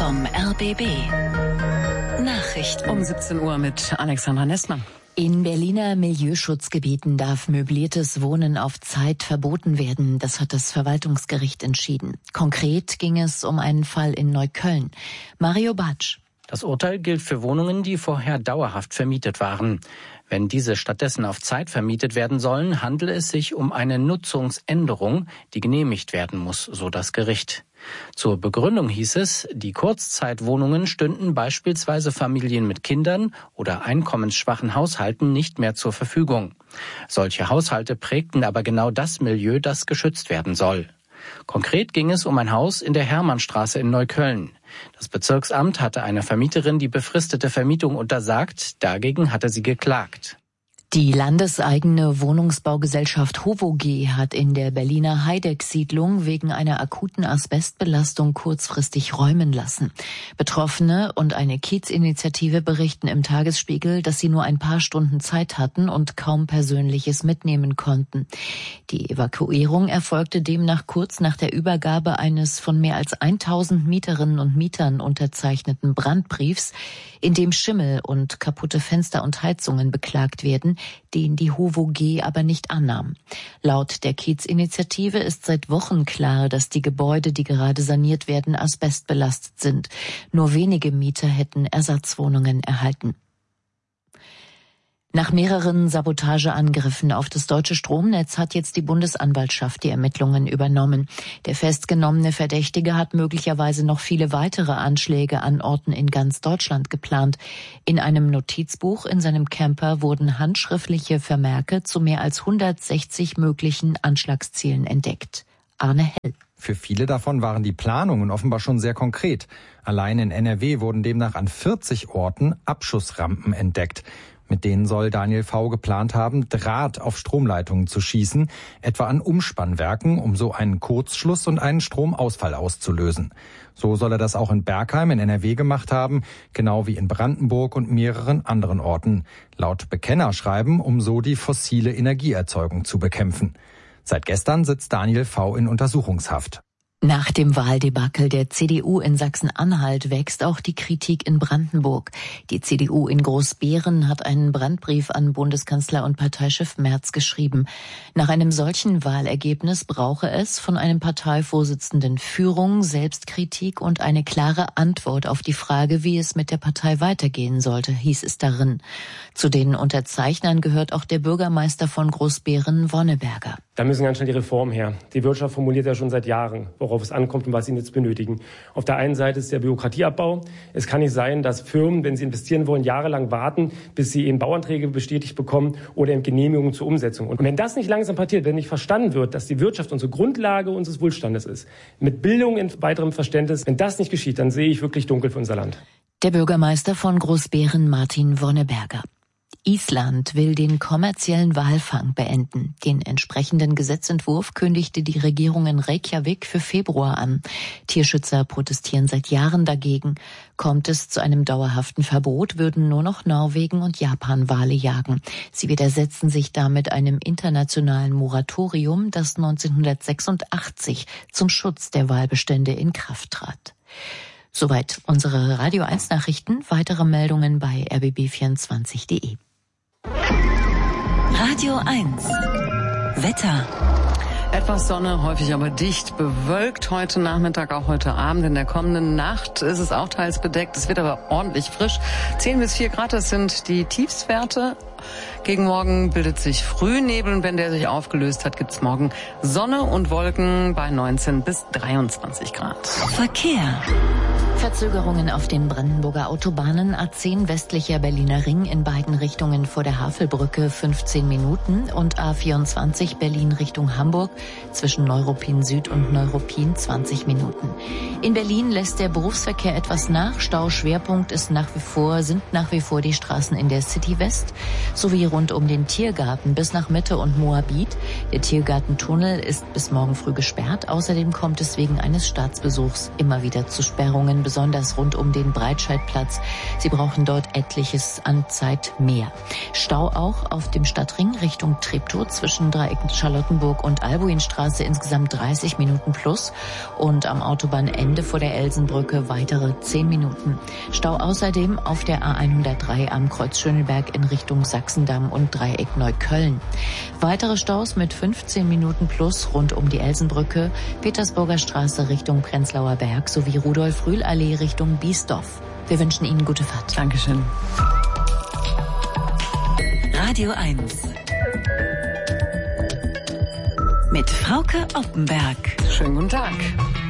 vom RBB. Nachrichten um 17 Uhr mit Alexandra Nessmann. In Berliner Milieuschutzgebieten darf möbliertes Wohnen auf Zeit verboten werden. Das hat das Verwaltungsgericht entschieden. Konkret ging es um einen Fall in Neukölln. Mario Bartsch. Das Urteil gilt für Wohnungen, die vorher dauerhaft vermietet waren. Wenn diese stattdessen auf Zeit vermietet werden sollen, handele es sich um eine Nutzungsänderung, die genehmigt werden muss, so das Gericht. Zur Begründung hieß es, die Kurzzeitwohnungen stünden beispielsweise Familien mit Kindern oder einkommensschwachen Haushalten nicht mehr zur Verfügung. Solche Haushalte prägten aber genau das Milieu, das geschützt werden soll. Konkret ging es um ein Haus in der Hermannstraße in Neukölln. Das Bezirksamt hatte einer Vermieterin die befristete Vermietung untersagt, dagegen hatte sie geklagt. Die landeseigene Wohnungsbaugesellschaft HOVOG hat in der Berliner Heideck-Siedlung wegen einer akuten Asbestbelastung kurzfristig räumen lassen. Betroffene und eine Kiezinitiative berichten im Tagesspiegel, dass sie nur ein paar Stunden Zeit hatten und kaum Persönliches mitnehmen konnten. Die Evakuierung erfolgte demnach kurz nach der Übergabe eines von mehr als 1000 Mieterinnen und Mietern unterzeichneten Brandbriefs, in dem Schimmel und kaputte Fenster und Heizungen beklagt werden, den die HOVOG aber nicht annahm. Laut der Kiezinitiative ist seit Wochen klar, dass die Gebäude, die gerade saniert werden, asbestbelastet sind. Nur wenige Mieter hätten Ersatzwohnungen erhalten. Nach mehreren Sabotageangriffen auf das deutsche Stromnetz hat jetzt die Bundesanwaltschaft die Ermittlungen übernommen. Der festgenommene Verdächtige hat möglicherweise noch viele weitere Anschläge an Orten in ganz Deutschland geplant. In einem Notizbuch in seinem Camper wurden handschriftliche Vermerke zu mehr als 160 möglichen Anschlagszielen entdeckt. Arne Hell. Für viele davon waren die Planungen offenbar schon sehr konkret. Allein in NRW wurden demnach an 40 Orten Abschussrampen entdeckt. Mit denen soll Daniel V. geplant haben, Draht auf Stromleitungen zu schießen, etwa an Umspannwerken, um so einen Kurzschluss und einen Stromausfall auszulösen. So soll er das auch in Bergheim in NRW gemacht haben, genau wie in Brandenburg und mehreren anderen Orten. Laut Bekennerschreiben, um so die fossile Energieerzeugung zu bekämpfen. Seit gestern sitzt Daniel V. in Untersuchungshaft. Nach dem Wahldebakel der CDU in Sachsen-Anhalt wächst auch die Kritik in Brandenburg. Die CDU in Großbeeren hat einen Brandbrief an Bundeskanzler und Parteichef Merz geschrieben. Nach einem solchen Wahlergebnis brauche es von einem Parteivorsitzenden Führung, Selbstkritik und eine klare Antwort auf die Frage, wie es mit der Partei weitergehen sollte, hieß es darin. Zu den Unterzeichnern gehört auch der Bürgermeister von Großbeeren, Wonneberger. Da müssen ganz schnell die Reformen her. Die Wirtschaft formuliert ja schon seit Jahren, worauf es ankommt und was sie jetzt benötigen. Auf der einen Seite ist der Bürokratieabbau. Es kann nicht sein, dass Firmen, wenn sie investieren wollen, jahrelang warten, bis sie eben Bauanträge bestätigt bekommen oder eben Genehmigungen zur Umsetzung. Und wenn das nicht langsam passiert, wenn nicht verstanden wird, dass die Wirtschaft unsere Grundlage unseres Wohlstandes ist, mit Bildung in weiterem Verständnis, wenn das nicht geschieht, dann sehe ich wirklich dunkel für unser Land. Der Bürgermeister von Großbeeren, Martin Wonneberger. Island will den kommerziellen Walfang beenden. Den entsprechenden Gesetzentwurf kündigte die Regierung in Reykjavik für Februar an. Tierschützer protestieren seit Jahren dagegen. Kommt es zu einem dauerhaften Verbot, würden nur noch Norwegen und Japan Wale jagen. Sie widersetzen sich damit einem internationalen Moratorium, das 1986 zum Schutz der Walbestände in Kraft trat. Soweit unsere Radio 1 Nachrichten. Weitere Meldungen bei rbb24.de. Radio 1 Wetter. Etwas Sonne, häufig aber dicht bewölkt heute Nachmittag, auch heute Abend. In der kommenden Nacht ist es auch teils bedeckt. Es wird aber ordentlich frisch. 10 bis 4 Grad, das sind die Tiefstwerte. Gegen Morgen bildet sich Frühnebel und wenn der sich aufgelöst hat, gibt's morgen Sonne und Wolken bei 19 bis 23 Grad. Verkehr. Verzögerungen auf den Brandenburger Autobahnen. A10 westlicher Berliner Ring in beiden Richtungen vor der Havelbrücke 15 Minuten und A24 Berlin Richtung Hamburg zwischen Neuruppin Süd und Neuruppin 20 Minuten. In Berlin lässt der Berufsverkehr etwas nach. Stauschwerpunkt sind nach wie vor die Straßen in der City West sowie rund um den Tiergarten bis nach Mitte und Moabit. Der Tiergartentunnel ist bis morgen früh gesperrt. Außerdem kommt es wegen eines Staatsbesuchs immer wieder zu Sperrungen, besonders rund um den Breitscheidplatz. Sie brauchen dort etliches an Zeit mehr. Stau auch auf dem Stadtring Richtung Treptow zwischen Dreiecken Charlottenburg und Albuinstraße, insgesamt 30 Minuten plus. Und am Autobahnende vor der Elsenbrücke weitere 10 Minuten. Stau außerdem auf der A103 am Kreuz Schöneberg in Richtung Sachsendamm und Dreieck Neukölln. Weitere Staus mit 15 Minuten plus rund um die Elsenbrücke, Petersburger Straße Richtung Prenzlauer Berg sowie Rudolf-Rühl-Allee Richtung Biesdorf. Wir wünschen Ihnen gute Fahrt. Dankeschön. Radio 1 mit Frauke Oppenberg. Schönen guten Tag.